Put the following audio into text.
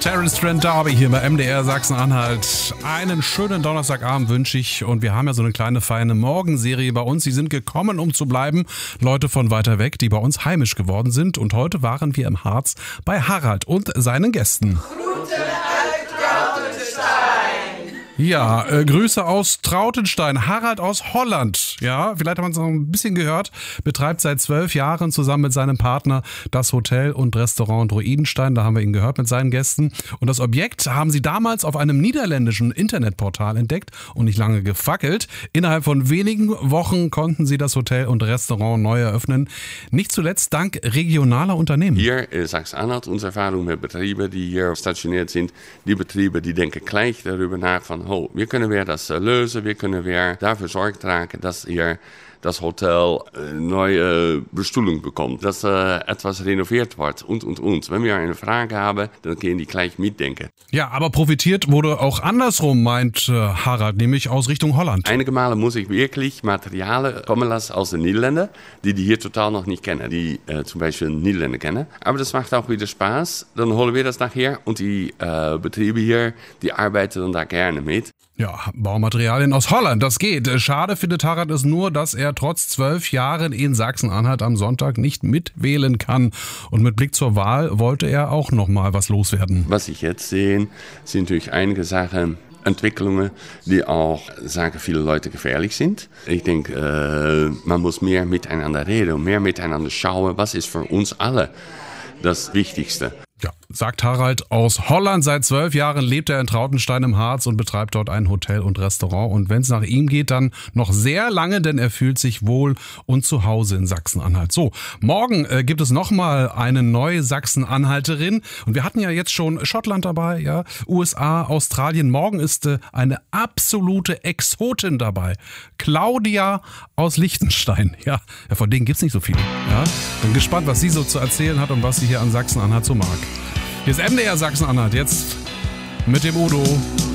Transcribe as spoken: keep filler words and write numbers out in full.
Terence Trent D'Arby hier bei M D R Sachsen-Anhalt. Einen schönen Donnerstagabend wünsche ich und wir haben ja so eine kleine feine Morgenserie bei uns. Sie sind gekommen, um zu bleiben. Leute von weiter weg, die bei uns heimisch geworden sind. Und heute waren wir im Harz bei Harald und seinen Gästen. Ja, äh, Grüße aus Trautenstein. Harald aus Holland, ja, vielleicht hat man es noch ein bisschen gehört, betreibt seit zwölf Jahren zusammen mit seinem Partner das Hotel und Restaurant Druidenstein. Da haben wir ihn gehört mit seinen Gästen. Und das Objekt haben sie damals auf einem niederländischen Internetportal entdeckt und nicht lange gefackelt. Innerhalb von wenigen Wochen konnten sie das Hotel und Restaurant neu eröffnen. Nicht zuletzt dank regionaler Unternehmen. Hier in Sachsen-Anhalt, unsere Erfahrung mit Betrieben, die hier stationiert sind, die Betriebe, die denken gleich darüber nach von, oh, wie können wir das lösen, wie können wir dafür Sorge tragen, dass hier das Hotel neue Bestuhlung bekommt, dass äh, etwas renoviert wird und, und, und. Wenn wir eine Frage haben, dann können die gleich mitdenken. Ja, aber profitiert wurde auch andersrum, meint äh, Harald, nämlich aus Richtung Holland. Einige Male muss ich wirklich Materialien kommen lassen aus den Niederlanden, die die hier total noch nicht kennen, die äh, zum Beispiel Niederlande kennen. Aber das macht auch wieder Spaß. Dann holen wir das nachher und die äh, Betriebe hier, die arbeiten dann da gerne mit. Ja, Baumaterialien aus Holland, das geht. Schade findet Harald es nur, dass er trotz zwölf Jahren in Sachsen-Anhalt am Sonntag nicht mitwählen kann. Und mit Blick zur Wahl wollte er auch noch mal was loswerden. Was ich jetzt sehe, sind natürlich einige Sachen, Entwicklungen, die auch, sagen viele Leute, gefährlich sind. Ich denke, äh, man muss mehr miteinander reden und mehr miteinander schauen, was ist für uns alle das Wichtigste. Ja, sagt Harald aus Holland. Seit zwölf Jahren lebt er in Trautenstein im Harz und betreibt dort ein Hotel und Restaurant. Und wenn es nach ihm geht, dann noch sehr lange, denn er fühlt sich wohl und zu Hause in Sachsen-Anhalt. So, morgen äh, gibt es nochmal eine neue Sachsen-Anhalterin. Und wir hatten ja jetzt schon Schottland dabei, ja, U S A, Australien. Morgen ist äh, eine absolute Exotin dabei. Claudia aus Liechtenstein. Ja, ja von denen gibt's nicht so viele. Ja, bin gespannt, was sie so zu erzählen hat und was sie hier an Sachsen-Anhalt so mag. Hier ist M D R Sachsen-Anhalt, jetzt mit dem Udo.